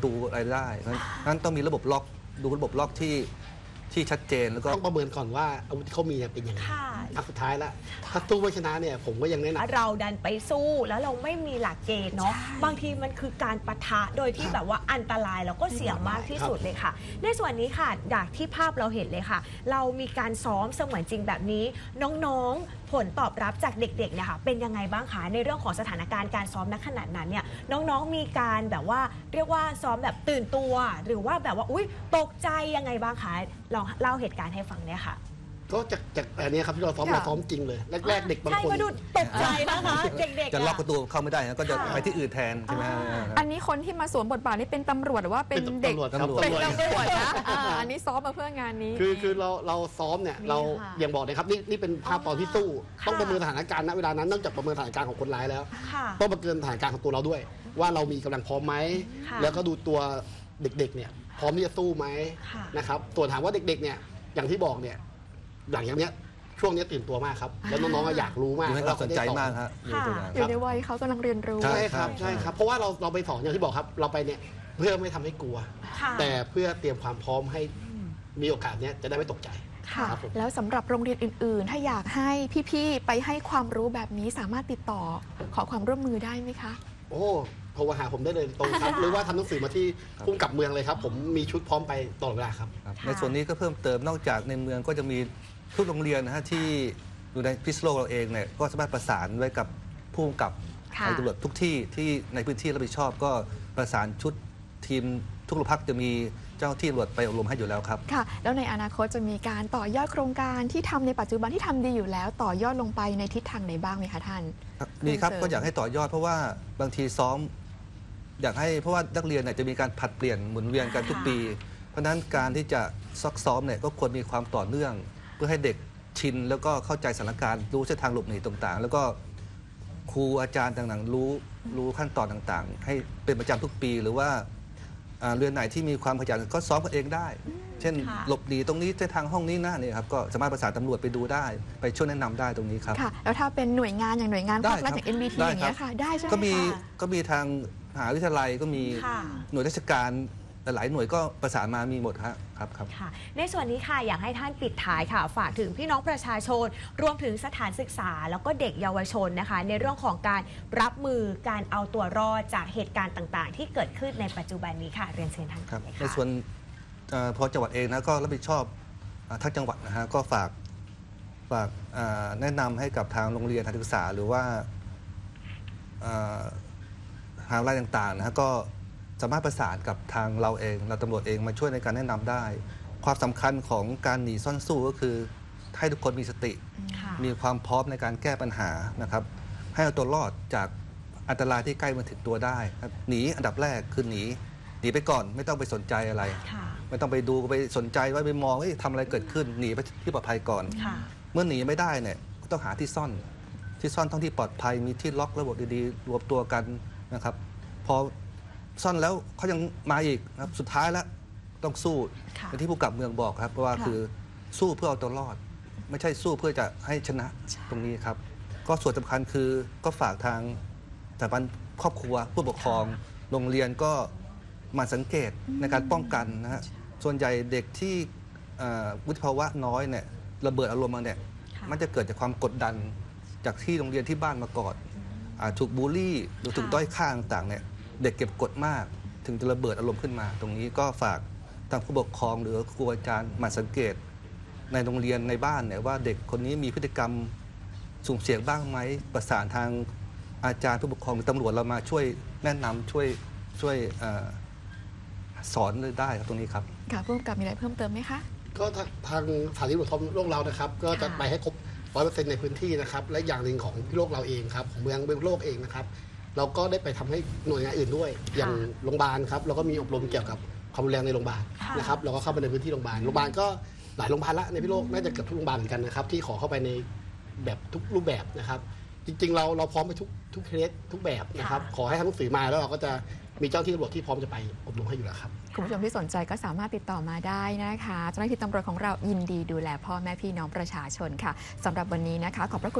ตูอะไรได้นั้นต้องมีระบบล็อกดูระบบล็อกที่ชัดเจนแล้วก็ต้องประเมินก่อนว่าอาวุธที่เขามีเนี่ยเป็นยังไงสุดท้ายแล้วถ้าสู้ไม่ชนะเนี่ยผมก็ยังแนะนำเราดันไปสู้แล้วเราไม่มีหลักเกณฑ์เนาะบางทีมันคือการปะทะโดยที่แบบว่าอันตรายแล้วก็เสี่ยงมากที่สุดเลยค่ะในส่วนนี้ค่ะจากที่ภาพเราเห็นเลยค่ะเรามีการซ้อมเสมือนจริงแบบนี้น้องๆผลตอบรับจากเด็กๆเนี่ยค่ะเป็นยังไงบ้างคะในเรื่องของสถานการณ์การซ้อมณขนาดนั้นเนี่ยน้องๆมีการแบบว่าเรียกว่าซ้อมแบบตื่นตัวหรือว่าแบบว่าอุ๊ยตกใจยังไงบ้างคะลองเล่าเหตุการณ์ให้ฟังเนี่ยค่ะก็จากอันนี้ครับที่เราซ้อมจริงเลยแรกๆเด็กบางคนใช่ก็ดูตกใจนะคะเด็กๆจะล็อกประตูเข้าไม่ได้นะก็จะไปที่อื่นแทนใช่ไหมอันนี้คนที่มาสวมบทบาทนี่เป็นตำรวจหรือว่าเป็นเด็กเป็นตำรวจนะอันนี้ซ้อมมาเพื่องานนี้คือเราซ้อมเนี่ยเราอย่างบอกเลยครับนี่เป็นภาพตอนที่สู้ต้องประเมินสถานการณ์ณเวลานั้นนอกจากประเมินสถานการณ์ของคนร้ายแล้วต้องประเมินสถานการณ์ของตัวเราด้วยว่าเรามีกำลังพร้อมไหมแล้วก็ดูตัวเด็กๆเนี่ยพร้อมที่จะสู้ไหมนะครับส่วนถามว่าเด็กๆเนี่ยอย่างที่บอกเนี่ยหลังจากเนี้ยช่วงนี้ตื่นตัวมากครับแล้วน้องๆอยากรู้มากให้ความสนใจมากครับอยู่ในวัยเขากำลังเรียนรู้ใช่ครับเพราะว่าเราไปสอนอย่างที่บอกครับเราไปเนี่ยเพื่อไม่ทำให้กลัวแต่เพื่อเตรียมความพร้อมให้มีโอกาสเนี้ยจะได้ไม่ตกใจแล้วสำหรับโรงเรียนอื่นๆถ้าอยากให้พี่ๆไปให้ความรู้แบบนี้สามารถติดต่อขอความร่วมมือได้ไหมคะโอ้โทรมาหาผมได้เลยตรงครับหรือว่าทำหนังสือมาที่พุ่งกับเมืองเลยครับผมมีชุดพร้อมไปตลอดเวลาครับในส่วนนี้ก็เพิ่มเติมนอกจากในเมืองก็จะมีทุกโรงเรียนนะฮะที่อยู่ในพิษณุโลกเราเองเนี่ยก็สามารถประสานไว้กับผู้กำกับในตำรวจทุกที่ที่ในพื้นที่รับผิดชอบก็ประสานชุดทีมทุกโรงพักจะมีเจ้าที่ตำรวจไปอบรมให้อยู่แล้วครับค่ะแล้วในอนาคตจะมีการต่อยอดโครงการที่ทำในปัจจุบันที่ทำดีอยู่แล้วต่อยอดลงไปในทิศทางไหนบ้างไหมคะท่านมีครับก็อยากให้ต่อยอดเพราะว่าบางทีซ้อมอยากให้เพราะว่านักเรียนเนี่ยจะมีการผลัดเปลี่ยนหมุนเวียนกันทุกปีเพราะฉะนั้นการที่จะซักซ้อมเนี่ยก็ควรมีความต่อเนื่องเพื่อให้เด็กชินแล้วก็เข้าใจสถานการณ์รู้เส้นทางหลบหนีต่างๆแล้วก็ครูอาจารย์ต่างๆรู้ขั้นตอนต่างๆให้เป็นประจำทุกปีหรือว่าเรียนไหนที่มีความขยันก็ซ้อมกันเองได้เช่นหลบหนีตรงนี้เส้นทางห้องนี้นะเนี่ยครับก็สามารถประสานตำรวจไปดูได้ไปช่วยแนะนำได้ตรงนี้ครับค่ะแล้วถ้าเป็นหน่วยงานอย่างหน่วยงานภาครัฐอย่าง NBT อย่างเงี้ยค่ะได้ใช่ไหมก็มีทางมหาวิทยาลัยก็มีหน่วยราชการหลายหน่วยก็ประสานมามีหมดครับในส่วนนี้ค่ะอยากให้ท่านปิดท้ายค่ะฝากถึงพี่น้องประชาชนรวมถึงสถานศึกษาแล้วก็เด็กเยาวชนนะคะในเรื่องของการรับมือการเอาตัวรอดจากเหตุการณ์ต่างๆที่เกิดขึ้นในปัจจุบันนี้ค่ะเรียนเชิญท่านครับในส่วนพอจังหวัดเองนะก็รับผิดชอบทั้งจังหวัดนะฮะก็ฝากแนะนำให้กับทางโรงเรียนการศึกษาหรือว่าหาวิทยาลัยต่างๆนะฮะก็สามารถประสานกับทางเราเองเราตำรวจเองมาช่วยในการแนะนำได้ความสำคัญของการหนีซ่อนสู้ก็คือให้ทุกคนมีสติมีความพร้อมในการแก้ปัญหานะครับให้เอาตัวรอดจากอันตรายที่ใกล้มาถึงตัวได้หนีอันดับแรกคือหนีไปก่อนไม่ต้องไปสนใจอะไรไม่ต้องไปดูไปสนใจว่าไปมองทำอะไรเกิดขึ้นหนีไปที่ปลอดภัยก่อนเมื่อหนีไม่ได้เนี่ยต้องหาที่ซ่อนต้องที่ปลอดภัยมีที่ล็อกระบบดีๆรวมตัวกันนะครับพอซ่อนแล้วเขายังมาอีกนะครับสุดท้ายแล้วต้องสู้อย่างที่ผู้กำกับเมืองบอกครับเพราะว่าคือสู้เพื่อเอาตัวรอดไม่ใช่สู้เพื่อจะให้ชนะตรงนี้ครับก็ส่วนสำคัญคือก็ฝากทางสถาบันครอบครัวผู้ปกครองโรงเรียนก็มาสังเกตในการป้องกันนะฮะส่วนใหญ่เด็กที่วุฒิภาวะน้อยเนี่ยระเบิดอารมณ์มาเนี่ยมันจะเกิดจากความกดดันจากที่โรงเรียนที่บ้านมาก่อนถูกบูลลี่หรือถูกด้อยค่าต่างๆเนี่ยเด็กเก็บกดมากถึงจะระเบิดอารมณ์ขึ้นมาตรงนี้ก็ฝากทางผู้ปกครองหรือครูอาจารย์มาสังเกตในโรงเรียนในบ้านเนี่ยว่าเด็กคนนี้มีพฤติกรรมสุ่มเสี่ยงบ้างไหมประสานทางอาจารย์ผู้ปกครองหรือตำรวจเรามาช่วยแนะนำช่วยสอนได้ครับตรงนี้ครับค่ะผู้กำกับมีอะไรเพิ่มเติมไหมคะก็ทางสถานีตำรวจโลกเรานะครับก็จะไปให้ครบ 100% ในพื้นที่นะครับและอย่างหนึ่งของโลกเราเองครับของเมืองโลกเองนะครับเราก็ได้ไปทำให้หน่วยงานอื่นด้วยอย่างโรงพยาบาลครับเราก็มีอบรมเกี่ยวกับความรุนแรงในโรงพยาบาลนะครับเราก็เข้าไปในพื้นที่โรงพยาบาลก็หลายโรงพยาบาลละในพิษณุโลกน่าจะเกือบทุกโรงพยาบาลเหมือนกันนะครับที่ขอเข้าไปในแบบทุกรูปแบบนะครับจริงๆเราพร้อมไปทุกเคสทุกแบบนะครับขอให้ทำหนังสือมาแล้วเราก็จะมีเจ้าที่ตำรวจที่พร้อมจะไปอบรมให้อยู่แล้วครับคุณผู้ชมที่สนใจก็สามารถติดต่อมาได้นะคะเจ้าหน้าที่ตำรวจของเรายินดีดูแลพ่อแม่พี่น้องประชาชนค่ะสำหรับวันนี้นะคะขอบพระคุณ